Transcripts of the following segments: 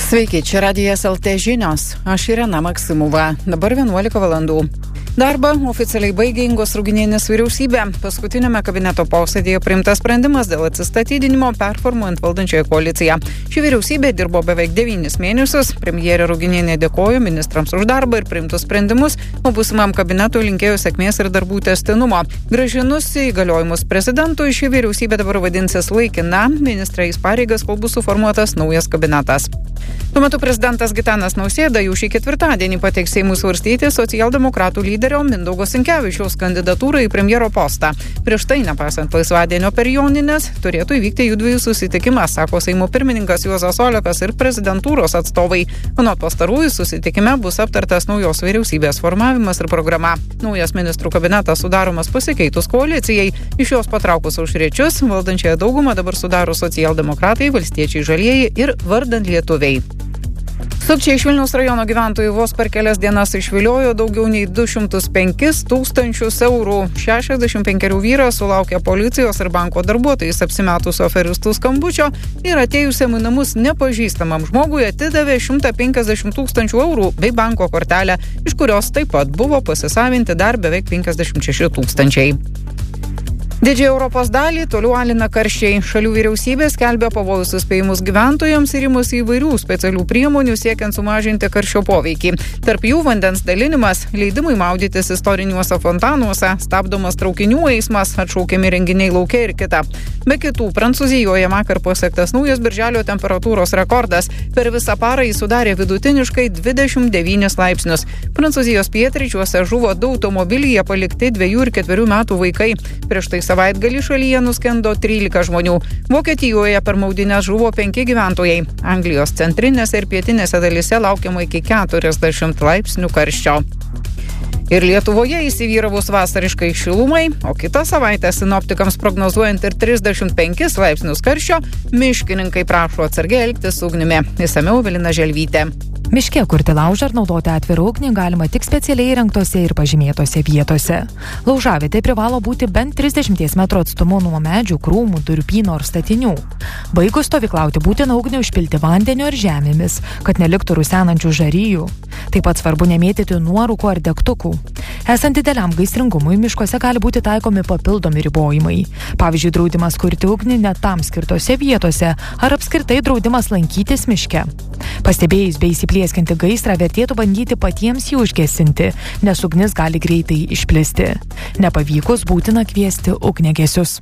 Sveiki, čia Radijas LT žinios. Aš Irena Maksimova. Dabar 11 valandų. Darbą oficialiai baigė Ingos Ruginienės vyriausybė. Paskutinėme kabineto posėdėje priimtas sprendimas dėl atsistatydinimo performuojant valdančiąją koaliciją. Ši vyriausybė dirbo beveik 9 mėnesius. Premjerė Ruginienė dėkojo ministrams už darbą ir priimtus sprendimus, o būsimam kabinetui linkėjo sėkmės ir darbų tęstinumo. Grąžinus įgaliojimus prezidentui, ši vyriausybė dabar vadinsis laikina. Ministrais pareigas, kol bus suformuotas naujas kabinetas. Tuo metu prezidentas Gitanas Nausėda jau šį ketvirtadienį pateiks Seimui svarstyti socialdemokratų lyderio Mindaugo Sinkevičiaus kandidatūrą į premjero postą. Prieš tai, nepaisant laisvadienio per Jonines, turėtų įvykti jų dviejų susitikimas, sako Seimo pirmininkas Juozas Olekas ir prezidentūros atstovai. Anot pastarųjų, susitikime bus aptartas naujos vyriausybės formavimas ir programa. Naujas ministrų kabinetas sudaromas pasikeitus koalicijai. Iš jos patraukus aušriečius, valdančiąją daugumą dabar sudaro socialdemokratai, valstiečiai žalieji ir vardan lietuviai. Sukčiai iš Vilniaus rajono gyventojų vos per kelias dienas išviliojo daugiau nei 205 tūkstančius eurų. 65 vyras sulaukė policijos ir banko darbuotojais apsimetusio aferistų skambučio ir atėjusiam į namus nepažįstamam žmogui atidavė 150 tūkstančių eurų bei banko kortelę, iš kurios taip pat buvo pasisavinti dar beveik 56 tūkstančiai. Didžiąją Europos dalį toliau alina karščiai. Šalių vyriausybės skelbia pavojus įspėjimus gyventojams ir imasi įvairių specialių priemonių siekiant sumažinti karščio poveikį. Tarp jų vandens dalinimas, leidimai maudytis istoriniuose fontanuose, stabdomas traukinių eismas, atšaukiami renginiai lauke ir kita. Be kitų, Prancūzijoje vakar pasiektas naujas birželio temperatūros rekordas. Per visą parą jis sudarė vidutiniškai 29 laipsnius. Prancūzijos pietryčiuose žuvo 2 automobilyje palikti 2 ir 4 metų vaikai. Prieš tai savaitgalį šalyje nuskendo 13 žmonių. Vokietijoje per maudynės žuvo 5 gyventojai. Anglijos centrinėse ir pietinėse dalyse laukiama iki 40 laipsnių karščio. Ir Lietuvoje įsivyravus vasariškai šilumai, o kitą savaitę sinoptikams prognozuojant ir 35 laipsnius karščio, miškininkai prašo atsargiai elgtis su ugnimi. Išsamiau Evelina Želvytė. Miške kurti laužą ar naudoti atvirą ugnį galima tik specialiai įrengtose ir pažymėtose vietose. Laužavietė privalo būti bent 30 metrų atstumu nuo medžių, krūmų, durpyno ar statinių. Baigus stovyklauti būtina ugnį užpilti vandeniu ar žemėmis, kad neliktų rusenančių žarijų. Taip pat svarbu nemėtyti nuorūkų ar degtukų. Esant dideliam gaisringumui, miškuose gali būti taikomi papildomi ribojimai. Pavyzdžiui, draudimas kurti ugnį net tam skirtose vietose ar apskritai draudimas lankytis miške. Pastebėjus bei įsiplieskinti gaisrą vertėtų bandyti patiems jį užgesinti, nes ugnis gali greitai išplisti. Nepavykus būtina kviesti ugniagesius.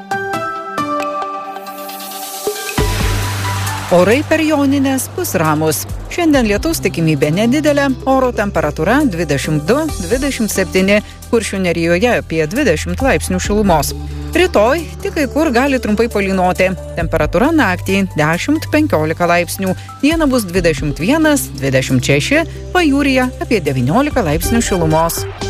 Orai per Jonines bus ramus. Šiandien lietaus tikimybė nedidelė, oro temperatūra 22-27, Kuršių Nerijoje apie 20 laipsnių šilumos. Rytoj tik kai kur gali trumpai palynoti. Temperatūra naktį 10-15 laipsnių, dieną bus 21-26, pajūryje apie 19 laipsnių šilumos.